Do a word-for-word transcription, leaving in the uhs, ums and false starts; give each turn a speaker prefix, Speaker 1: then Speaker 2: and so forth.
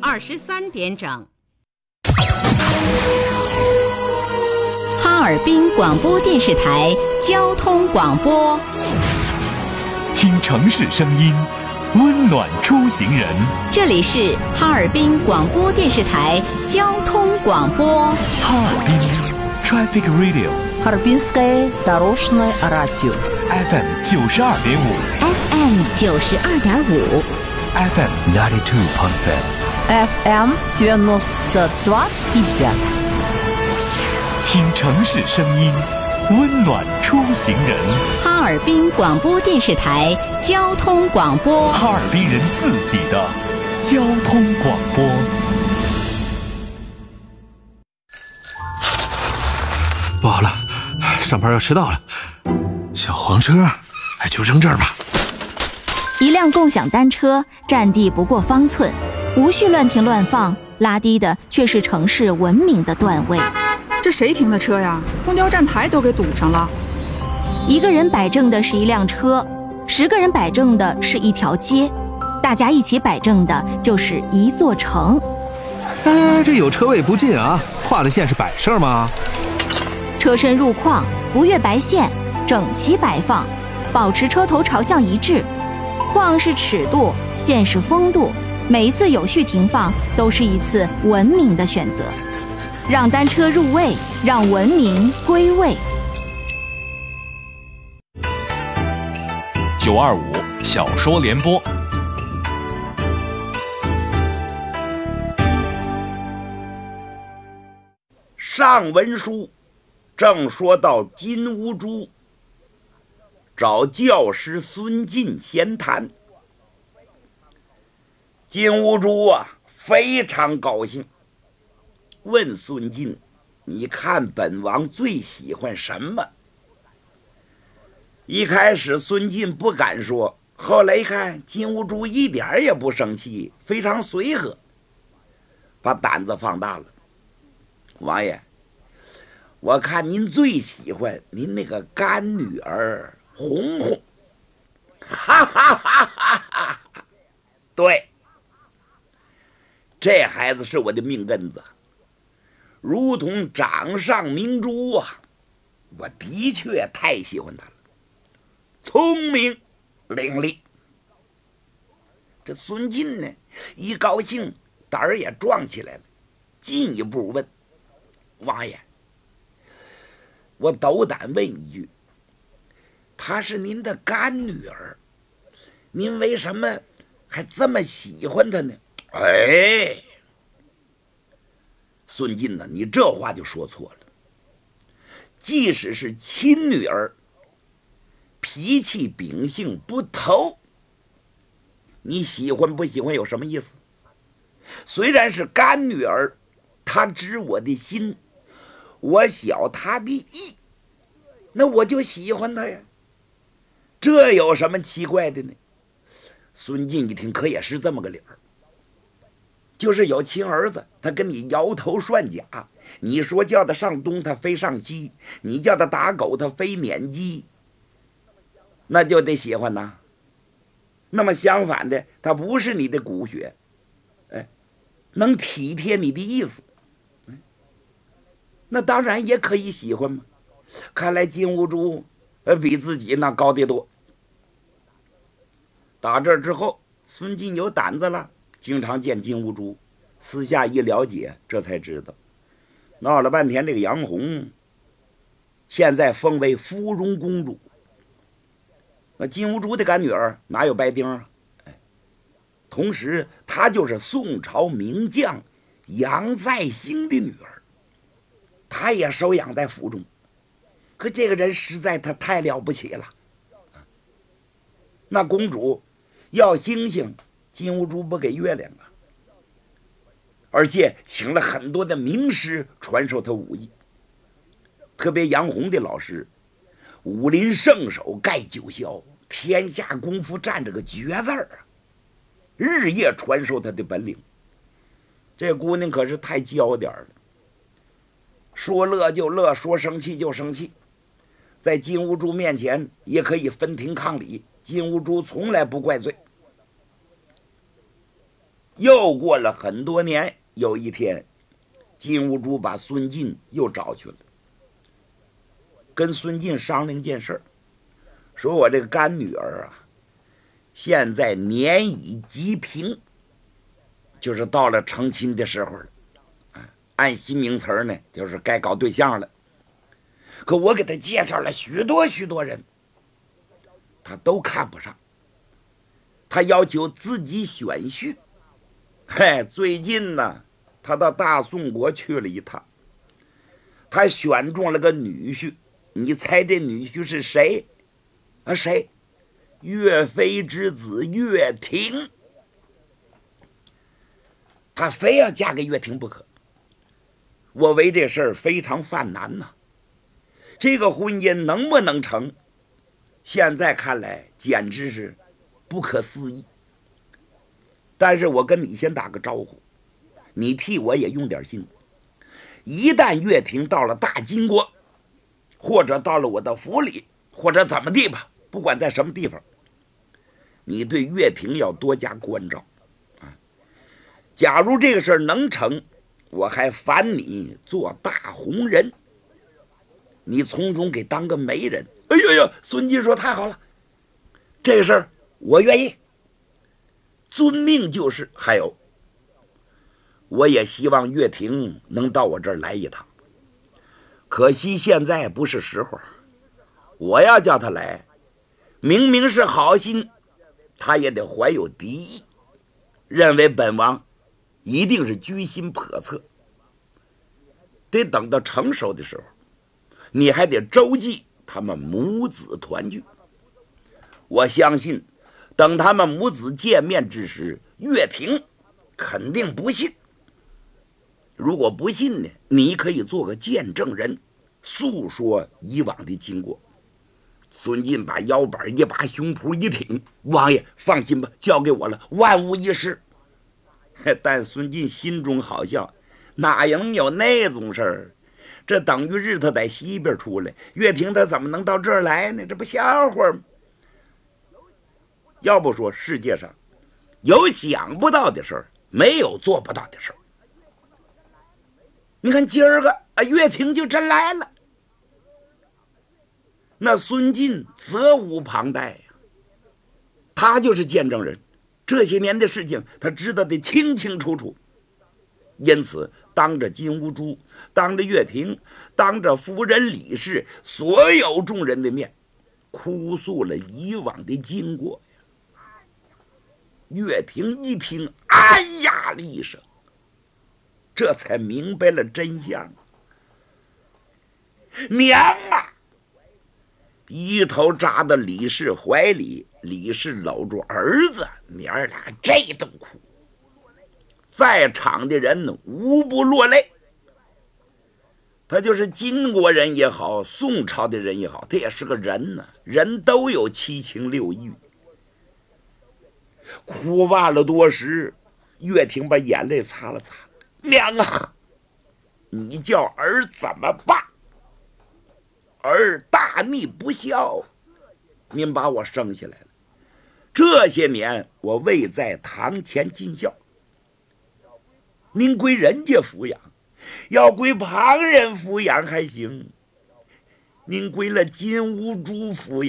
Speaker 1: 二十三点整。
Speaker 2: 哈尔滨广播电视台交通广播，
Speaker 3: 听城市声音，温暖出行人。
Speaker 2: 这里是哈尔滨广播电视台交通广播。
Speaker 3: 哈尔滨 Traffic Radio，
Speaker 4: Харбинское дорожное радио
Speaker 3: F M 九十二点五
Speaker 2: F M 九十二点五
Speaker 3: F M ninety two point five
Speaker 4: F M девяносто два и пять。
Speaker 3: 听城市声音，温暖出行人。
Speaker 2: 哈尔滨广播电视台交通广播，
Speaker 3: 哈尔滨人自己的交通广播。
Speaker 5: 不好了，上班要迟到了。小黄车，哎，就扔这儿吧。
Speaker 6: 一辆共享单车占地不过方寸，无序乱停乱放，拉低的却是城市文明的段位。
Speaker 7: 这谁停的车呀？公交站台都给堵上了。
Speaker 6: 一个人摆正的是一辆车，十个人摆正的是一条街，大家一起摆正的就是一座城。
Speaker 5: 哎，这有车位不进啊，画的线是摆设吗？
Speaker 6: 车身入框，不越白线，整齐摆放，保持车头朝向一致。框是尺度，线是风度，每一次有序停放都是一次文明的选择。让单车入位，让文明归位。
Speaker 3: 九二五小说联播。
Speaker 8: 上文书正说到金兀术找教师孙晋闲谈，金兀术啊非常高兴，问孙晋：“你看本王最喜欢什么？”一开始孙晋不敢说，后来一看金兀术一点也不生气，非常随和，把胆子放大了。王爷，我看您最喜欢您那个干女儿红红。哈哈哈哈哈！对，这孩子是我的命根子，如同掌上明珠啊！我的确太喜欢他了，聪明伶俐。这孙晋呢，一高兴胆儿也壮起来了，进一步问王爷：“我斗胆问一句，她是您的干女儿，您为什么还这么喜欢她呢？”哎，孙晋呢，你这话就说错了。即使是亲女儿，脾气秉性不投，你喜欢不喜欢有什么意思？虽然是干女儿，她知我的心，我晓她的意，那我就喜欢她呀，这有什么奇怪的呢？孙晋一听，可也是这么个理儿。就是有亲儿子，他跟你摇头算假，你说叫他上东，他非上西；你叫他打狗，他非撵鸡，那就得喜欢呐。那么相反的，他不是你的骨血，哎，能体贴你的意思，那当然也可以喜欢嘛。看来金兀术呃比自己那高得多。打这之后，孙晋有胆子了，经常见金兀术，私下一了解，这才知道，闹了半天这个杨红现在封为芙蓉公主。那金兀术的干女儿哪有白丁啊？哎，同时她就是宋朝名将杨再兴的女儿，她也收养在府中。可这个人实在他太了不起了，那公主要星星，金兀术不给月亮啊，而且请了很多的名师传授他武艺，特别杨红的老师武林圣手盖九霄，天下功夫占着个绝字儿啊，日夜传授他的本领。这姑娘可是太娇点了，说乐就乐，说生气就生气，在金兀术面前也可以分庭抗礼，金兀术从来不怪罪。 又过了很多年，有一天，金兀术把孙晋又找去了，跟孙晋商量件事儿，说我这个干女儿啊，现在年已及平，就是到了成亲的时候了，按新名词儿呢，就是该搞对象了。可我给她介绍了许多许多人，她都看不上，她要求自己选婿。嘿，最近呢，他到大宋国去了一趟，他选中了个女婿，你猜这女婿是谁？啊，谁？岳飞之子岳霆。他非要嫁给岳霆不可。我为这事儿非常犯难呐、啊，这个婚姻能不能成？现在看来简直是不可思议。但是我跟你先打个招呼，你替我也用点心。一旦岳霆到了大金国，或者到了我的府里，或者怎么地吧，不管在什么地方，你对岳霆要多加关照啊。假如这个事儿能成，我还烦你做大红人，你从中给当个媒人。哎呦呦，孙晋说太好了，这个事儿我愿意。遵命就是。还有，我也希望岳霆能到我这儿来一趟，可惜现在不是时候。我要叫他来，明明是好心，他也得怀有敌意，认为本王一定是居心叵测。得等到成熟的时候，你还得周济他们母子团聚。我相信等他们母子见面之时，岳霆肯定不信。如果不信呢，你可以做个见证人，诉说以往的经过。孙晋把腰板一把，胸脯一挺，王爷放心吧，交给我了，万无一失。但孙晋心中好笑，哪能有那种事儿？这等于是他在西边出来，岳霆他怎么能到这儿来呢？这不笑话吗？要不说世界上有想不到的事儿，没有做不到的事儿。你看今儿个啊，岳霆就真来了，那孙晋责无旁贷呀、啊，他就是见证人，这些年的事情他知道的清清楚楚，因此当着金兀术，当着岳霆，当着夫人李氏，所有众人的面，哭诉了以往的经过。岳霆一听，哎呀了一声，这才明白了真相。娘啊！一头扎到李氏怀里，李氏搂住儿子，娘儿俩这顿哭，在场的人无不落泪。他就是金国人也好，宋朝的人也好，他也是个人呢、啊，人都有七情六欲。哭罢了多时，岳霆把眼泪擦了擦，娘啊，你叫儿怎么办？儿大逆不孝，您把我生下来了，这些年我未在堂前尽孝，您归人家抚养，要归旁人抚养还行，您归了金兀术抚养。